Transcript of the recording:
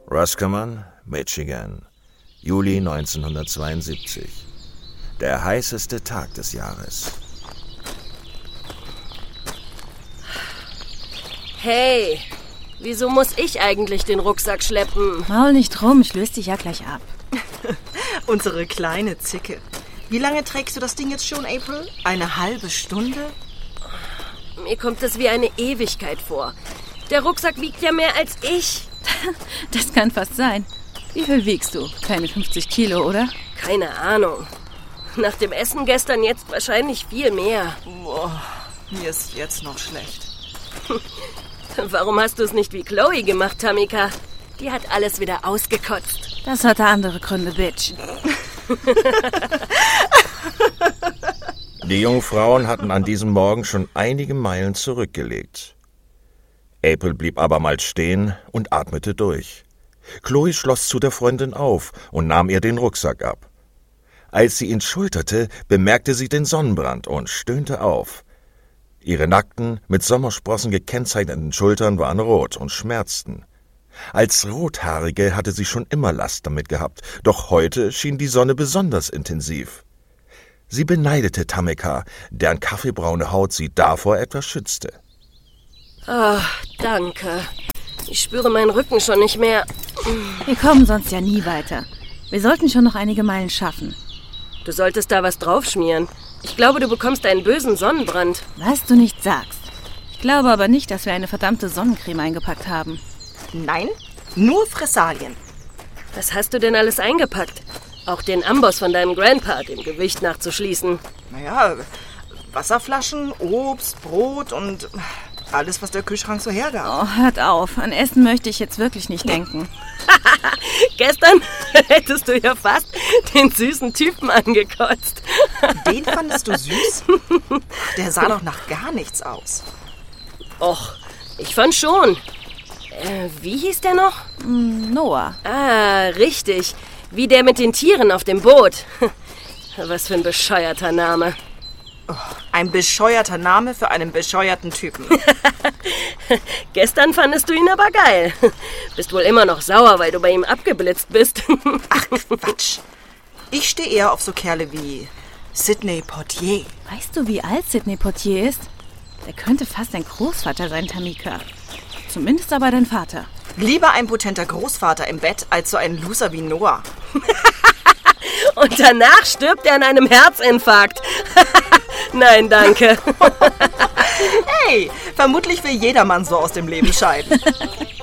Roscommon, Michigan, Juli 1972. Der heißeste Tag des Jahres. Hey, wieso muss ich eigentlich den Rucksack schleppen? Maul nicht rum, ich löse dich ja gleich ab. Unsere kleine Zicke. Wie lange trägst du das Ding jetzt schon, April? Eine halbe Stunde? Mir kommt es wie eine Ewigkeit vor. Der Rucksack wiegt ja mehr als ich. Das kann fast sein. Wie viel wiegst du? Keine 50 Kilo, oder? Keine Ahnung. Nach dem Essen gestern jetzt wahrscheinlich viel mehr. Boah, mir ist jetzt noch schlecht. Warum hast du es nicht wie Chloe gemacht, Tamika? Die hat alles wieder ausgekotzt. Das hatte andere Gründe, Bitch. Die jungen Frauen hatten an diesem Morgen schon einige Meilen zurückgelegt. April blieb abermals stehen und atmete durch. Chloe schloss zu der Freundin auf und nahm ihr den Rucksack ab. Als sie ihn schulterte, bemerkte sie den Sonnenbrand und stöhnte auf. Ihre nackten, mit Sommersprossen gekennzeichneten Schultern waren rot und schmerzten. Als Rothaarige hatte sie schon immer Last damit gehabt, doch heute schien die Sonne besonders intensiv. Sie beneidete Tamika, deren kaffeebraune Haut sie davor etwas schützte. Danke. Ich spüre meinen Rücken schon nicht mehr. Wir kommen sonst ja nie weiter. Wir sollten schon noch einige Meilen schaffen. Du solltest da was draufschmieren. Ich glaube, du bekommst einen bösen Sonnenbrand. Was du nicht sagst. Ich glaube aber nicht, dass wir eine verdammte Sonnencreme eingepackt haben. Nein, nur Fressalien. Was hast du denn alles eingepackt? Auch den Amboss von deinem Grandpa, dem Gewicht nachzuschließen. Naja, Wasserflaschen, Obst, Brot und alles, was der Kühlschrank so hergab. Oh, hört auf. An Essen möchte ich jetzt wirklich nicht denken. Gestern hättest du ja fast den süßen Typen angekotzt. Den fandest du süß? Der sah doch nach gar nichts aus. Och, ich fand schon. Wie hieß der noch? Noah. Ah, richtig. Wie der mit den Tieren auf dem Boot. Was für ein bescheuerter Name. Oh, ein bescheuerter Name für einen bescheuerten Typen. Gestern fandest du ihn aber geil. Bist wohl immer noch sauer, weil du bei ihm abgeblitzt bist. Ach, Quatsch. Ich stehe eher auf so Kerle wie Sidney Poitier. Weißt du, wie alt Sidney Poitier ist? Der könnte fast dein Großvater sein, Tamika. Zumindest aber dein Vater. Lieber ein potenter Großvater im Bett, als so ein Loser wie Noah. Und danach stirbt er an einem Herzinfarkt. Nein, danke. Hey, vermutlich will jedermann so aus dem Leben scheiden.